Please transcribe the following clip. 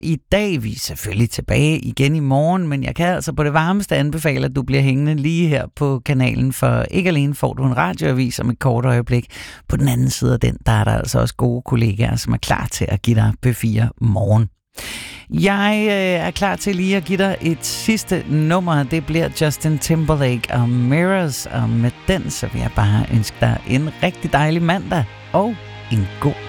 I dag er vi selvfølgelig tilbage igen i morgen, men jeg kan altså på det varmeste anbefale, at du bliver hængende lige her på kanalen, for ikke alene får du en radioavis om et kort øjeblik. På den anden side af den, der er der altså også gode kollegaer, som er klar til at give dig P4 morgen. Jeg er klar til lige at give dig et sidste nummer. Det bliver Justin Timberlake og Mirrors, og med den så vil jeg bare ønske dig en rigtig dejlig mandag og en god